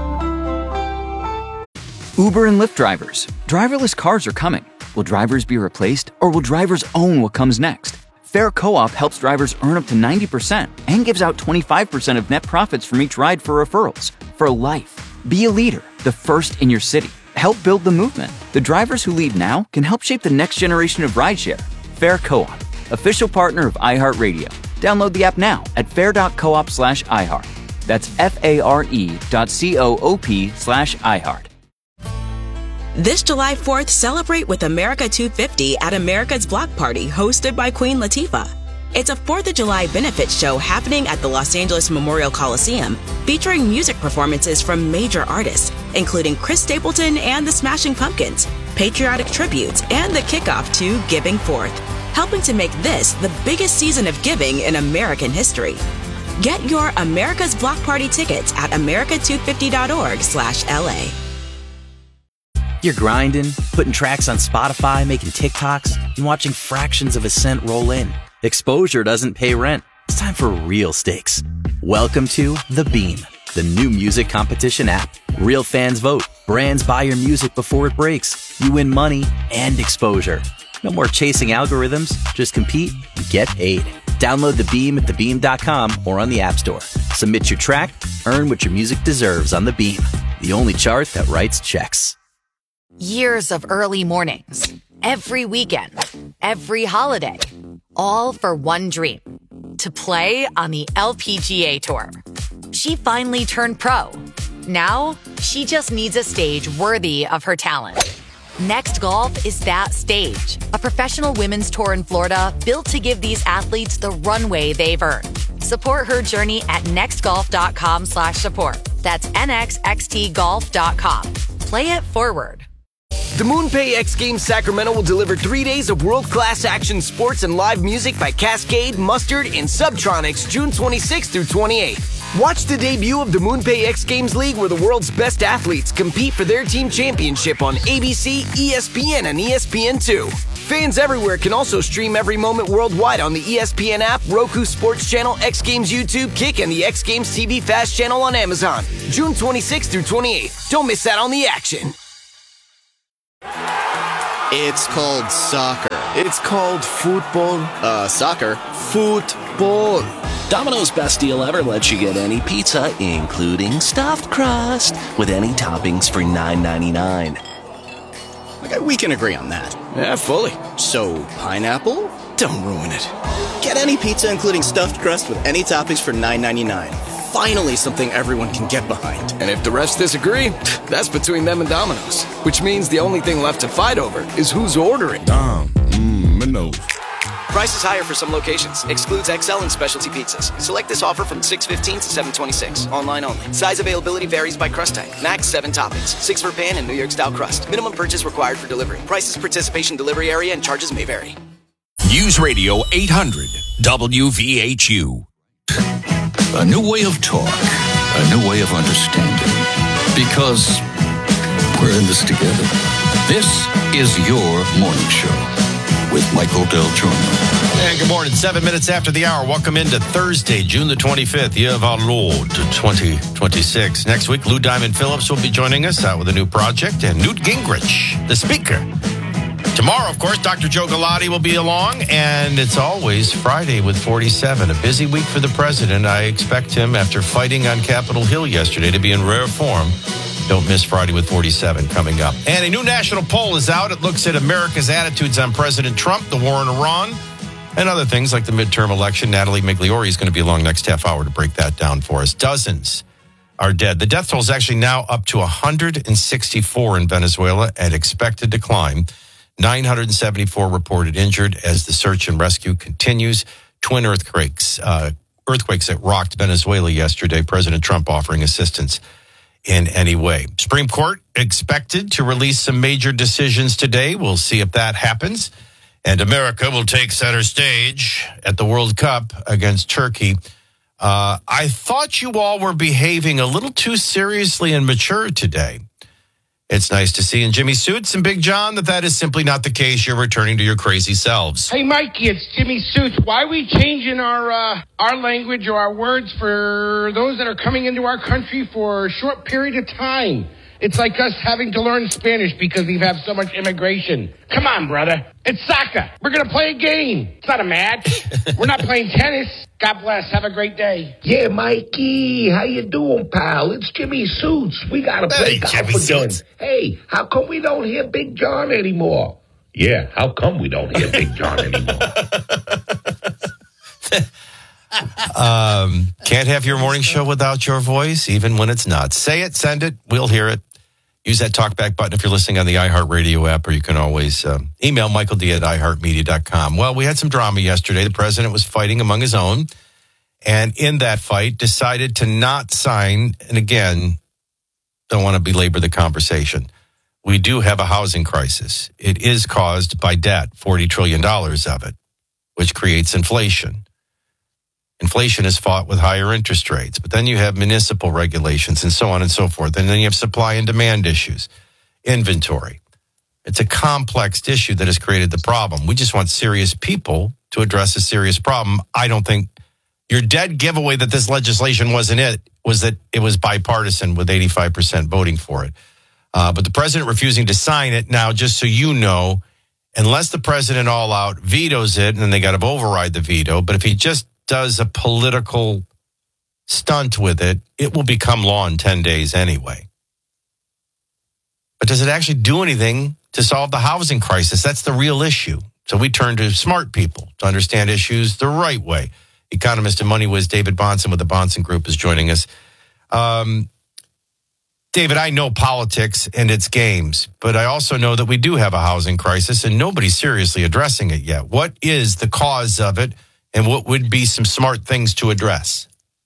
Uber and Lyft drivers. Driverless cars are coming. Will drivers be replaced, or will drivers own what comes next? Fair Co-op helps drivers earn up to ninety percent and gives out twenty-five percent of net profits from each ride for referrals. For life. Be a leader, the first in your city. Help build the movement. The drivers who lead now can help shape the next generation of rideshare. Fair Co-op, official partner of iHeartRadio. Download the app now at fair dot coop slash iHeart. That's F-A-R-E dot C-O-O-P slash iHeart. This July fourth, celebrate with America two fifty at America's Block Party, hosted by Queen Latifah. It's a fourth of July benefit show happening at the Los Angeles Memorial Coliseum, featuring music performances from major artists, including Chris Stapleton and the Smashing Pumpkins, patriotic tributes, and the kickoff to Giving Forth, helping to make this the biggest season of giving in American history. Get your America's Block Party tickets at america two fifty dot org slash L A. You're grinding, putting tracks on Spotify, making TikToks, and watching fractions of a cent roll in. Exposure doesn't pay rent. It's time for real stakes. Welcome to The Beam, the new music competition app. Real fans vote. Brands buy your music before it breaks. You win money and exposure. No more chasing algorithms. Just compete and get paid. Download The Beam at the beam dot com or on the App Store. Submit your track. Earn what your music deserves on The Beam, the only chart that writes checks. Years of early mornings, every weekend, every holiday, all for one dream, to play on the L P G A Tour. She finally turned pro. Now, she just needs a stage worthy of her talent. Next Golf is that stage, a professional women's tour in Florida built to give these athletes the runway they've earned. Support her journey at nextgolf.com slash support. That's nxxtgolf dot com. Play it forward. The MoonPay X Games Sacramento will deliver three days of world-class action sports and live music by Cascade, Mustard, and Subtronics June twenty-sixth through twenty-eighth. Watch the debut of the MoonPay X Games League where the world's best athletes compete for their team championship on A B C, E S P N, and E S P N two. Fans everywhere can also stream every moment worldwide on the E S P N app, Roku Sports Channel, X Games YouTube, Kick, and the X Games T V Fast Channel on Amazon. June twenty-sixth through twenty-eighth. Don't miss out on the action. It's called soccer. It's called football. Uh, soccer. Football. Domino's best deal ever lets you get any pizza, including stuffed crust, with any toppings for nine ninety-nine. Okay, we can agree on that. Yeah, fully. So, pineapple? Don't ruin it. Get any pizza, including stuffed crust, with any toppings for nine ninety-nine. Finally, something everyone can get behind. And if the rest disagree, that's between them and Domino's. Which means the only thing left to fight over is who's ordering. Dom, mmm, no. Price is higher for some locations. Excludes X L and specialty pizzas. Select this offer from six fifteen to seven twenty-six. Online only. Size availability varies by crust type. Max seven toppings. Six for pan and New York style crust. Minimum purchase required for delivery. Prices, participation, delivery area, and charges may vary. News Radio eight hundred W V H U. A new way of talk, a new way of understanding. Because we're in this together. This is your morning show with Michael Del Giorno. And good morning. Seven minutes after the hour. Welcome into Thursday, June the twenty-fifth, year of our Lord, twenty twenty-six. Next week, Lou Diamond Phillips will be joining us out with a new project, and Newt Gingrich, the speaker. Tomorrow, of course, Doctor Joe Galati will be along, and it's always Friday with forty-seven. A busy week for the president. I expect him, after fighting on Capitol Hill yesterday, to be in rare form. Don't miss Friday with forty-seven coming up. And a new national poll is out. It looks at America's attitudes on President Trump, the war in Iran, and other things like the midterm election. Natalie Migliori is going to be along next half hour to break that down for us. Dozens are dead. The death toll is actually now up to one hundred sixty-four in Venezuela and expected to climb. nine hundred seventy-four reported injured as the search and rescue continues. Twin earthquakes, uh, earthquakes that rocked Venezuela yesterday. President Trump offering assistance in any way. Supreme Court expected to release some major decisions today. We'll see if that happens. And America will take center stage at the World Cup against Turkey. Uh, I thought you all were behaving a little too seriously and mature today. It's nice to see in Jimmy Suits and Big John that that is simply not the case. You're returning to your crazy selves. Hey, Mikey, it's Jimmy Suits. Why are we changing our uh, our language or our words for those that are coming into our country for a short period of time? It's like us having to learn Spanish because we have so much immigration. Come on, brother. It's soccer. We're going to play a game. It's not a match. We're not playing tennis. God bless. Have a great day. Yeah, Mikey. How you doing, pal? It's Jimmy Suits. We got to play hey, golf Jimmy again. Suits. Hey, how come we don't hear Big John anymore? Yeah, how come we don't hear Big John anymore? um, can't have your morning show without your voice, even when it's not. Say it, send it, we'll hear it. Use that talkback button if you're listening on the iHeartRadio app, or you can always um, email Michael D at i heart media dot com. Well, we had some drama yesterday. The president was fighting among his own, and in that fight decided to not sign, and again, don't want to belabor the conversation. We do have a housing crisis. It is caused by debt, forty trillion dollars of it, which creates inflation. Inflation is fought with higher interest rates, but then you have municipal regulations and so on and so forth. And then you have supply and demand issues, inventory. It's a complex issue that has created the problem. We just want serious people to address a serious problem. I don't think your dead giveaway that this legislation wasn't it, was that it was bipartisan with eighty-five percent voting for it. Uh, but the president refusing to sign it now, just so you know, unless the president all out vetoes it, and then they got to override the veto. But if he just does a political stunt with it, it will become law in ten days anyway. But does it actually do anything to solve the housing crisis? That's the real issue. So we turn to smart people to understand issues the right way. Economist and money whiz David Bahnsen with the Bahnsen Group is joining us. Um, David, I know politics and its games, but I also know that we do have a housing crisis and nobody's seriously addressing it yet. What is the cause of it? and what would be some smart things to address?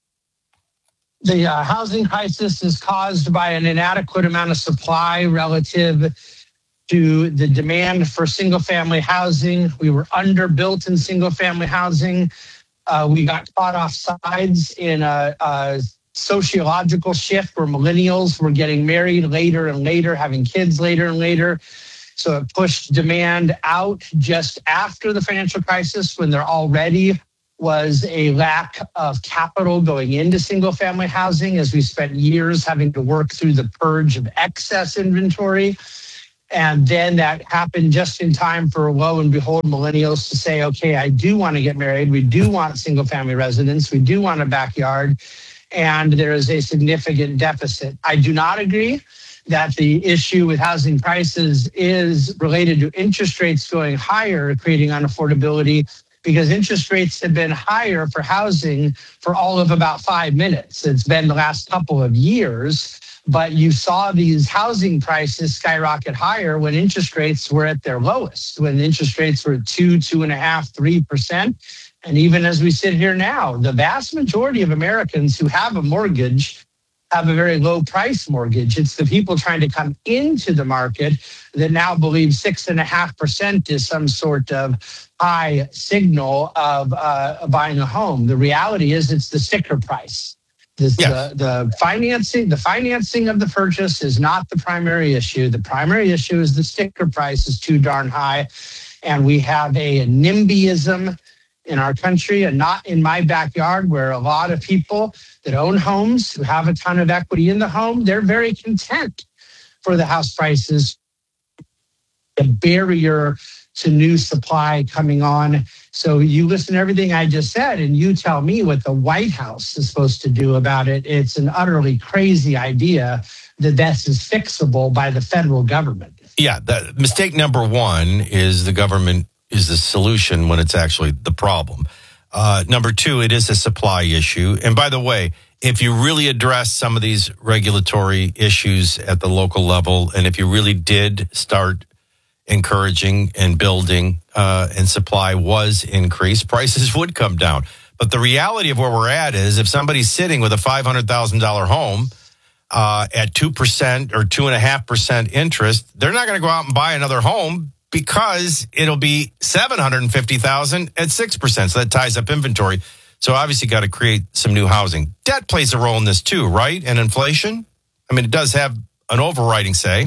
The uh, housing crisis is caused by an inadequate amount of supply relative to the demand for single-family housing. We were underbuilt in single-family housing. Uh, we got caught off sides in a, a sociological shift where millennials were getting married later and later, having kids later and later. So it pushed demand out just after the financial crisis, when there already was a lack of capital going into single-family housing, as we spent years having to work through the purge of excess inventory. And then that happened just in time for, lo and behold, millennials to say, okay, I do want to get married. We do want single-family residence. We do want a backyard. And there is a significant deficit. I do not agree that the issue with housing prices is related to interest rates going higher, creating unaffordability, because interest rates have been higher for housing for all of about five minutes. It's been the last couple of years, but you saw these housing prices skyrocket higher when interest rates were at their lowest, when interest rates were two, two and a half, three percent. And even as we sit here now, the vast majority of Americans who have a mortgage have a very low price mortgage. It's the people trying to come into the market that now believe six and a half percent is some sort of high signal of uh, buying a home. The reality is it's the sticker price. This, yes. the, the financing, the financing of the purchase is not the primary issue. The primary issue is the sticker price is too darn high. And we have a NIMBYism in our country, and not in my backyard, where a lot of people that own homes, who have a ton of equity in the home, they're very content for the house prices, a barrier to new supply coming on. So you listen to everything I just said, and you tell me what the White House is supposed to do about it. It's an utterly crazy idea that this is fixable by the federal government. Yeah, the mistake number one is the government is the solution when it's actually the problem. Uh, number two, it is a supply issue. And by the way, if you really address some of these regulatory issues at the local level, and if you really did start encouraging and building uh, and supply was increased, prices would come down. But the reality of where we're at is if somebody's sitting with a five hundred thousand dollars home uh, at two percent or two point five percent interest, they're not going to go out and buy another home, because it'll be seven hundred fifty thousand dollars at six percent. So that ties up inventory. So obviously got to create some new housing. Debt plays a role in this too, right? And inflation? I mean, it does have an overriding say.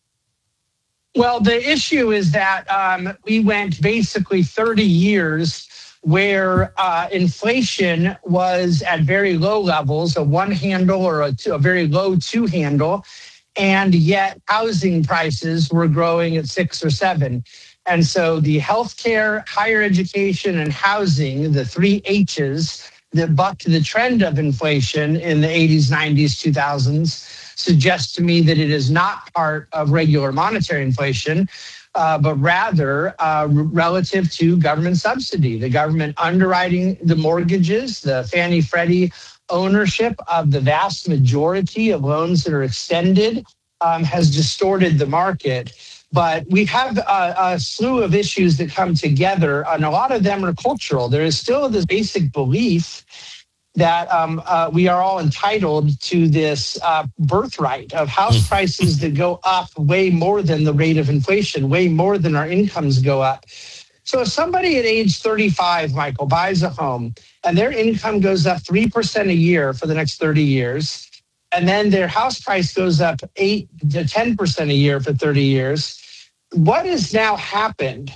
Well, the issue is that um, we went basically thirty years where uh, inflation was at very low levels, a one handle or a, two, a very low two handle. And yet housing prices were growing at six or seven. And so the healthcare, higher education, and housing, the three H's that bucked the trend of inflation in the eighties, nineties, two thousands, suggest to me that it is not part of regular monetary inflation, uh, but rather uh, relative to government subsidy, the government underwriting the mortgages, the Fannie Freddie ownership of the vast majority of loans that are extended um, has distorted the market. But we have a, a slew of issues that come together, and a lot of them are cultural. There is still this basic belief that um, uh, we are all entitled to this uh, birthright of house prices that go up way more than the rate of inflation, way more than our incomes go up. So if somebody at age thirty-five, Michael, buys a home and their income goes up three percent a year for the next thirty years, and then their house price goes up eight to ten percent a year for thirty years, what has now happened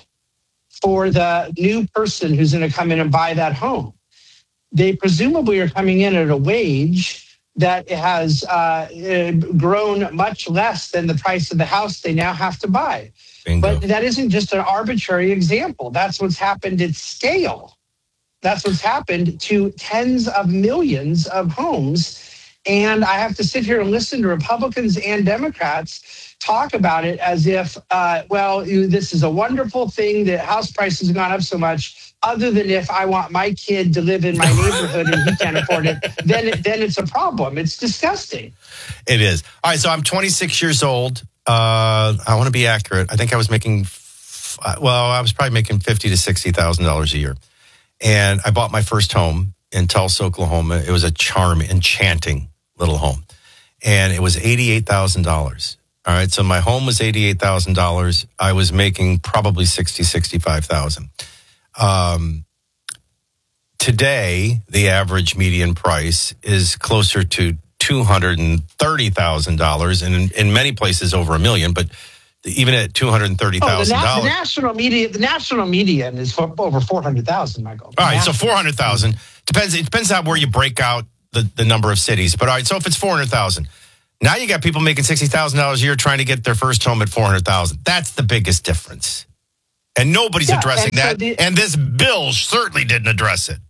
for the new person who's going to come in and buy that home? They presumably are coming in at a wage that has uh, grown much less than the price of the house they now have to buy. Bingo. But that isn't just an arbitrary example. That's what's happened at scale. That's what's happened to tens of millions of homes. And I have to sit here and listen to Republicans and Democrats talk about it as if, uh, well, you, this is a wonderful thing that house prices have gone up so much, other than if I want my kid to live in my neighborhood and he can't afford it, then, it, then it's a problem. It's disgusting. It is. All right, so I'm twenty-six years old. Uh, I want to be accurate. I think I was making, well, I was probably making fifty to sixty thousand dollars a year. And I bought my first home in Tulsa, Oklahoma. It was a charming, enchanting little home. And it was eighty-eight thousand dollars. All right, so my home was eighty-eight thousand dollars. I was making probably sixty, sixty-five thousand dollars. Um, today, the average median price is closer to two hundred thirty thousand dollars, and in, in many places over a million, but even at two hundred thirty thousand dollars. Oh, the, na- the national media, the national median is for, over four hundred thousand, Michael. All right, so four hundred thousand. Depends, it depends on where you break out the, the number of cities. But all right, so if it's four hundred thousand, now you got people making sixty thousand dollars a year trying to get their first home at four hundred thousand. That's the biggest difference. And nobody's yeah, addressing and that. So the, and this bill certainly didn't address it.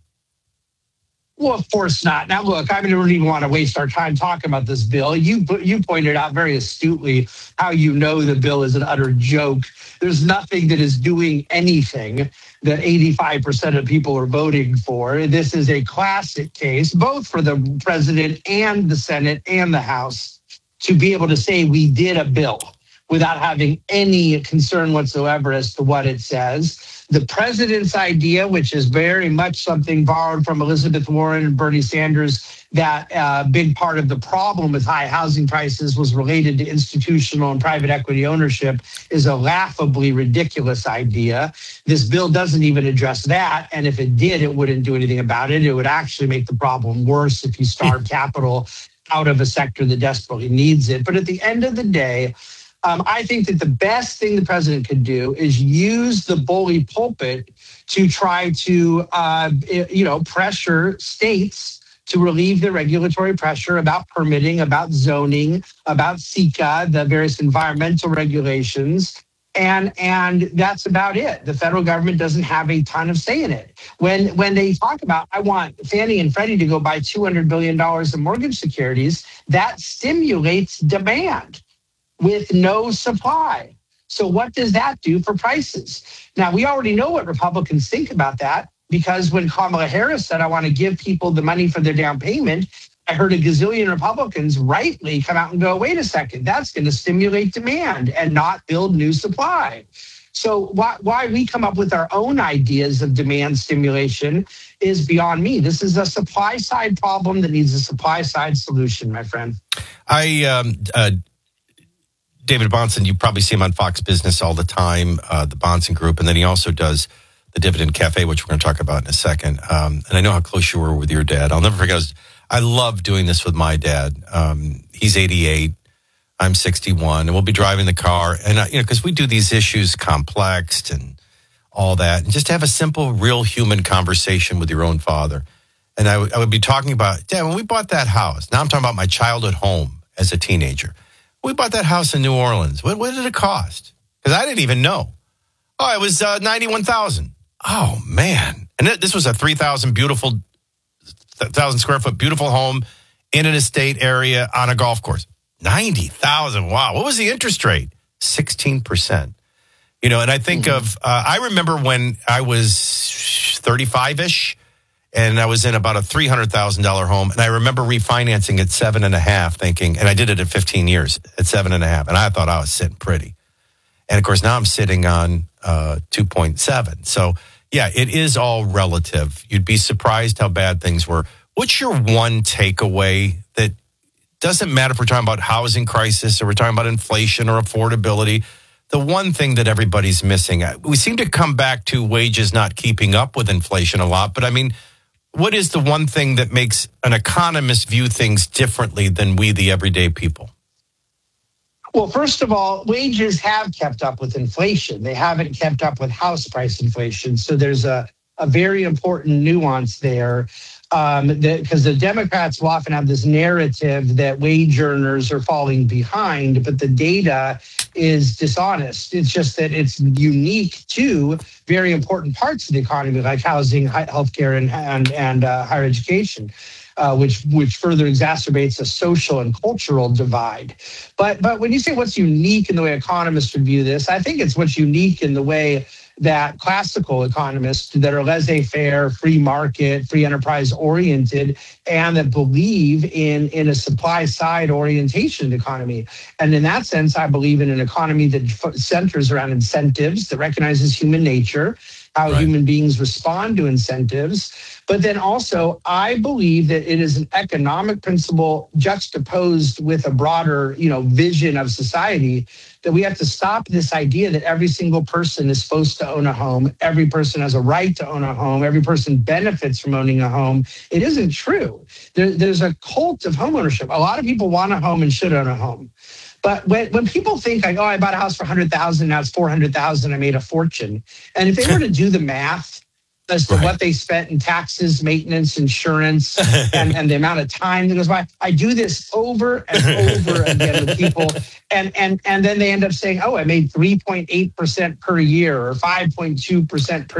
Well, of course not. Now, look, I don't even want to waste our time talking about this bill. You you pointed out very astutely how you know the bill is an utter joke. There's nothing that is doing anything that eighty-five percent of people are voting for. This is a classic case, both for the president and the Senate and the House, to be able to say we did a bill without having any concern whatsoever as to what it says. The president's idea, which is very much something borrowed from Elizabeth Warren and Bernie Sanders, that a uh, big part of the problem with high housing prices was related to institutional and private equity ownership, is a laughably ridiculous idea. This bill doesn't even address that. And if it did, it wouldn't do anything about it. It would actually make the problem worse if you starve capital out of a sector that desperately needs it. But at the end of the day, Um, I think that the best thing the president could do is use the bully pulpit to try to, uh, you know, pressure states to relieve the regulatory pressure about permitting, about zoning, about SECA, the various environmental regulations. And and that's about it. The federal government doesn't have a ton of say in it. When when they talk about, I want Fannie and Freddie to go buy two hundred billion dollars in mortgage securities, that stimulates demand with no supply. So what does that do for prices? Now, we already know what Republicans think about that, because when Kamala Harris said, I want to give people the money for their down payment, I heard a gazillion Republicans rightly come out and go, wait a second, that's going to stimulate demand and not build new supply. So why, why we come up with our own ideas of demand stimulation is beyond me. This is a supply side problem that needs a supply side solution, my friend. I, um, uh, David Bahnsen, you probably see him on Fox Business all the time, uh, the Bahnsen Group, and then he also does the Dividend Cafe, which we're going to talk about in a second. Um, and I know how close you were with your dad. I'll never forget. I, was, I love doing this with my dad. Um, he's eighty-eight. I'm sixty-one, and we'll be driving the car. And, uh, you know, because we do these issues complexed and all that, and just have a simple, real human conversation with your own father. And I, w- I would be talking about, Dad, when we bought that house, now I'm talking about my childhood home as a teenager. We bought that house in New Orleans. What, what did it cost? Because I didn't even know. Oh, it was uh, ninety-one thousand dollars. Oh, man. And th- this was a three thousand beautiful, thousand square foot beautiful home in an estate area on a golf course. ninety thousand dollars. Wow. What was the interest rate? sixteen percent. You know, and I think mm-hmm. of, uh, I remember when I was thirty-five-ish, and I was in about a three hundred thousand dollars home. And I remember refinancing at seven and a half, thinking, and I did it at fifteen years at seven and a half. And I thought I was sitting pretty. And of course, now I'm sitting on uh, two point seven. So yeah, it is all relative. You'd be surprised how bad things were. What's your one takeaway that doesn't matter if we're talking about housing crisis or we're talking about inflation or affordability? The one thing that everybody's missing, we seem to come back to wages not keeping up with inflation a lot. But I mean, what is the one thing that makes an economist view things differently than we, the everyday people? Well, first of all, wages have kept up with inflation. They haven't kept up with house price inflation. So there's a, a very important nuance there. Um, because the Democrats will often have this narrative that wage earners are falling behind, but the data is dishonest. It's just that it's unique to very important parts of the economy, like housing, healthcare, and and, and uh, higher education, uh, which which further exacerbates a social and cultural divide. But but when you say what's unique in the way economists would view this, I think it's what's unique in the way that classical economists that are laissez-faire, free market, free enterprise oriented, and that believe in, in a supply side orientation economy. And in that sense, I believe in an economy that centers around incentives, that recognizes human nature, how Right. human beings respond to incentives. But then also, I believe that it is an economic principle juxtaposed with a broader, you know, vision of society, that we have to stop this idea that every single person is supposed to own a home. Every person has a right to own a home. Every person benefits from owning a home. It isn't true. There, there's a cult of homeownership. A lot of people want a home and should own a home. But when, when people think like, oh, I bought a house for one hundred thousand dollars, now it's four hundred thousand dollars, I made a fortune. And if they were to do the math as to right. what they spent in taxes, maintenance, insurance, and, and the amount of time that goes by, I do this over and over again with people. And, and, and then they end up saying, oh, I made three point eight percent per year or five point two percent per